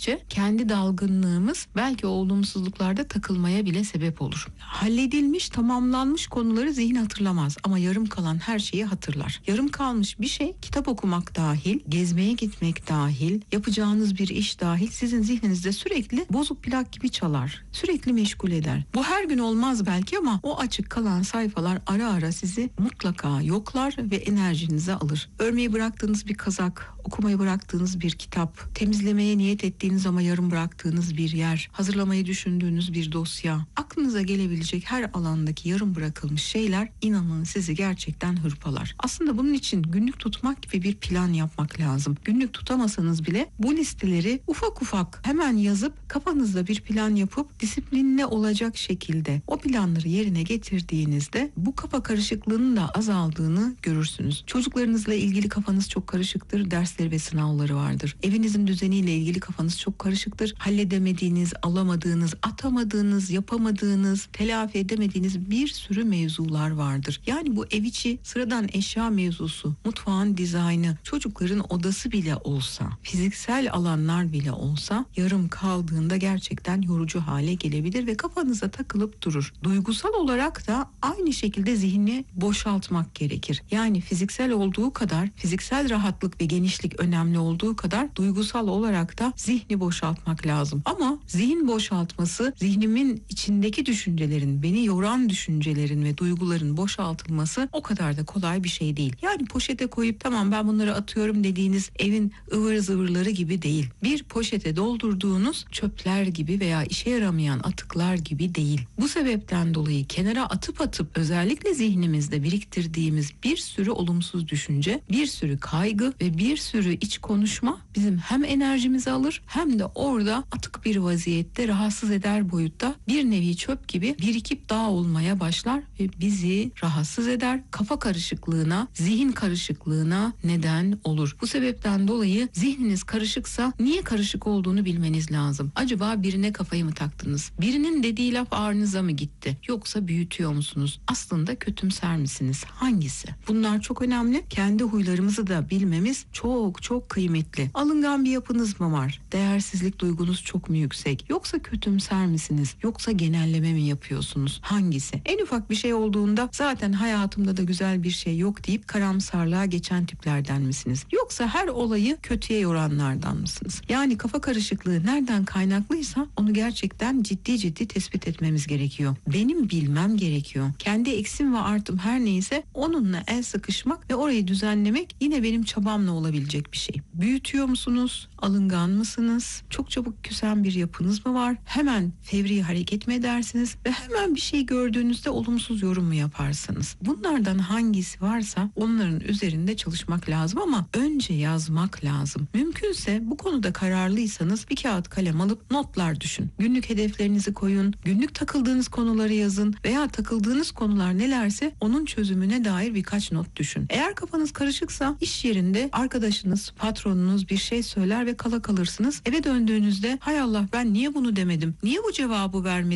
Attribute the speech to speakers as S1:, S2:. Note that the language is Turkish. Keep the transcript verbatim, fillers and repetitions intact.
S1: geçtikçe kendi dalgınlığımız belki o olumsuzluklarda takılmaya bile sebep olur. Halledilmiş, tamamlanmış konuları zihin hatırlamaz ama yarım kalan her şeyi hatırlar. Yarım kalmış bir şey, kitap okumak dahil, gezmeye gitmek dahil, yapacağınız bir iş dahil sizin zihninizde sürekli bozuk plak gibi çalar. Sürekli meşgul eder. Bu her gün olmaz belki ama o açık kalan sayfalar ara ara sizi mutlaka yoklar ve enerjinizi alır. Örmeyi bıraktığınız bir kazak, okumayı bıraktığınız bir kitap, temizlemeye niyet ettiğiniz ama yarım bıraktığınız bir yer, hazırlamayı düşündüğünüz bir dosya, aklınıza gelebilecek her alandaki yarım bırakılmış şeyler inanın sizi gerçekten hırpalar. Aslında bunun için günlük tutmak gibi bir plan yapmak lazım. Günlük tutamasanız bile bu listeleri ufak ufak hemen yazıp kafanızda bir plan yapıp disiplinli olacak şekilde o planları yerine getirdiğinizde bu kafa karışıklığının da azaldığını görürsünüz. Çocuklarınızla ilgili kafanız çok karışıktır, dersleri ve sınavları vardır. Evinizin düzeniyle ilgili kafanız çok karışıktır. Halledemediğiniz, alamadığınız, atamadığınız, yapamadığınız, telafi edemediğiniz bir sürü mevzular vardır. Yani bu ev içi sıradan eşya mevzusu, mutfağın dizaynı, çocukların odası bile olsa, fiziksel alanlar bile olsa yarım kaldığında gerçekten yorucu hale gelebilir ve kafanıza takılıp durur. Duygusal olarak da aynı şekilde zihni boşaltmak gerekir. Yani fiziksel olduğu kadar, fiziksel rahatlık ve genişlik önemli olduğu kadar duygusal olarak da zihni boşaltmak lazım. Ama zihin boşaltması, zihnimin içindeki düşüncelerin, beni yoran düşüncelerin ve duyguların boşaltılması o kadar da kolay bir şey değil. Yani poşete koyup tamam ben bunları atıyorum dediğiniz evin ıvır zıvırları gibi değil. Bir poşete doldurduğunuz çöpler gibi veya işe yaramayan atıklar gibi değil. Bu sebepten dolayı kenara atıp atıp özellikle zihnimizde biriktirdiğimiz bir sürü olumsuz düşünce, bir sürü kaygı ve bir sürü iç konuşma bizim hem enerjimizi alır hem de orada atık bir vaziyette rahatsız eder boyutta bir nevi çöp gibi birikip dağ olmaya başlar ve bizi rahatsız eder. Kafa karışıklığına, zihin karışıklığına neden olur. Bu sebepten dolayı zihniniz karışıksa niye karışık olduğunu bilmeniz lazım. Acaba birine kafayı mı taktınız? Birinin dediği laf ağrınıza mı gitti? Yoksa büyütüyor musunuz? Aslında kötümser misiniz? Hangisi? Bunlar çok önemli. Kendi huylarımızı da bilmemiz çok çok kıymetli. Alıngan bir yapınız mı var? Değersizlik duygunuz çok mu yüksek? Yoksa kötümser misiniz? Yoksa genelleme mi yapıyorsunuz? Hangisi? En ufak bir şey olduğunda zaten hayatımda da güzel bir şey yok deyip karamsarlığa geçen tiplerden misiniz? Yoksa her olayı kötüye yoranlardan mısınız? Yani kafa karışıklığı nereden kaynaklıysa onu gerçekten ciddi ciddi tespit etmemiz gerekiyor. Benim bilmem gerekiyor. Kendi eksim ve artım her neyse onunla el sıkışmak ve orayı düzenlemek yine benim çabamla olabilecek bir şey. Büyütüyor musunuz? Alıngan mısınız? Çok çabuk küsen bir yapınız mı var? Hemen fevri hareket mi edersiniz? Ve hemen bir şey gördüğünüzde olumsuz yorum mu yaparsınız? Bunlardan hangisi varsa onların üzerinde çalışmak lazım ama önce yazmak lazım. Mümkünse bu konuda kararlıysanız bir kağıt kalem alıp notlar düşün. Günlük hedeflerinizi koyun, günlük takıldığınız konuları yazın veya takıldığınız konular nelerse onun çözümüne dair birkaç not düşün. Eğer kafanız karışıksa iş yerinde arkadaşınız, patronunuz bir şey söyler ve kala kalırsınız. Eve döndüğünüzde hay Allah ben niye bunu demedim? Niye bu cevabı vermedim?